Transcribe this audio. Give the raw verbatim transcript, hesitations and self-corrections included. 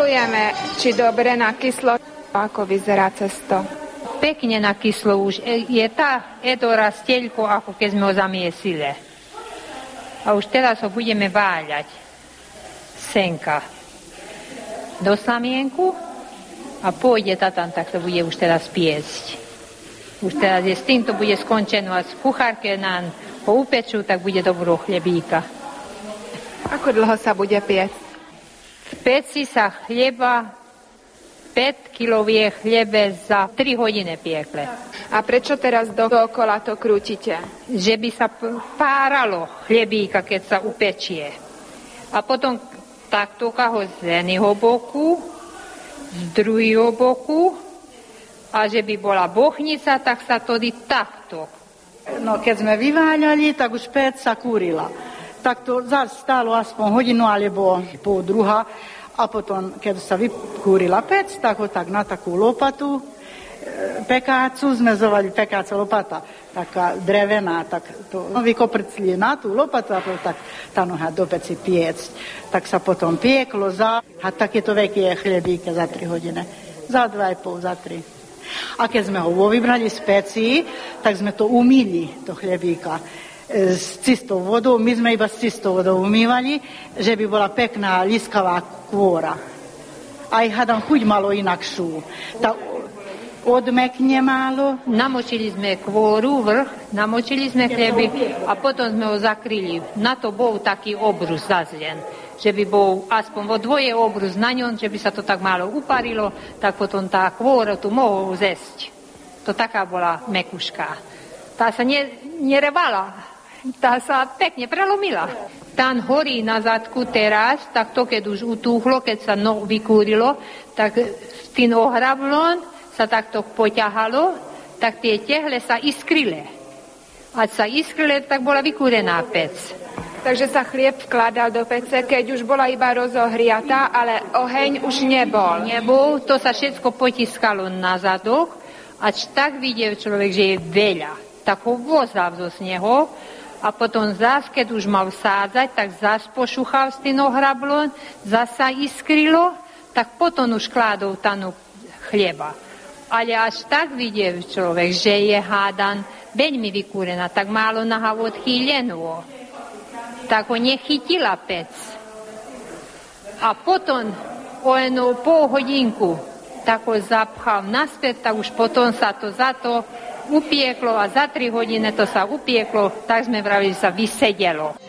skontrolujeme, či dobre na kyslo, ako vyzerá cesto. Pekne na kyslo už je tá edora steľko, ako keď sme ho zamiesili. A už teraz ho budeme váľať. Senka. Do slamienku a pôjde tá tam, tak to bude už teraz piecť. Už teraz je s týmto bude skončené a z kuchárke nám ho upečú, tak bude dobrú chlebíka. Ako dlho sa bude piecť? V peci sa chleba päť kilové chlebe za tri hodiny piekle. A prečo teraz dookola to krútite? Že by sa páralo chlebíka, keď sa upečie. A potom takto ho z jedného boku, z druhého boku, a že by bola bochnica, tak sa to dí takto. No keď sme vyváľali, tak už päť sa kúrila. Tak to stálo aspoň hodinu alebo pol druha. A potom, keď sa vykúrila pec, tak ho tak na takú lopatu, pekácu, sme zovali pekáca lopata, taká drevená, tak to vykoprcli na tú lopatu a to tak tá noha do peci piecť. Tak sa potom pieklo za, a takéto veľké chlebíky za tri hodiny. Za dva a pol, za tri. A keď sme ho vybrali z peci, tak sme to umýli, to chlebíka. S čistou vodou, my sme iba s čistou vodou umývali, že by bola pekná liskavá kôra. Aj hadam chuť malo inakšiu. Tá odmekne málo. Namočili sme kôru, vrch, namočili sme chleby a potom sme ho zakryli. Na to bol taký obrus zazlen, že by bol aspoň vo dvoje obrus na ňom, že by sa to tak málo uparilo, tak potom tá kôra tu mohol zesť. To taká bola mekuška. Tá sa ne, nerevala. Tá sa pekne prelomila. Tam horí na zadku teraz, tak to keď už utúchlo, keď sa no vykúrilo, tak s tým ohrablom sa takto poťahalo, tak tie tehle sa iskrile. A sa iskrile, tak bola vykúrená pec. Takže sa chlieb vkladal do pece, keď už bola iba rozohriatá, ale oheň už nebol. Nebol, to sa všetko potiskalo na zadok, až tak videl človek, že je veľa. Tak ho vozal zo snehu. A potom zás, keď už mal sádzať, tak zás pošuchal s tým ohrablom, zás sa iskrilo, tak potom už kládol tanu chleba. Ale až tak videl človek, že je hádan veľmi vykúrená, tak málo naha odchýlenú. Tak ho nechytila pec. A potom o jednu pol hodinku tak ho zapchal naspäť, tak už potom sa to za to upieklo a za tri hodiny to sa upieklo, tak sme vravili, že sa vysedelo.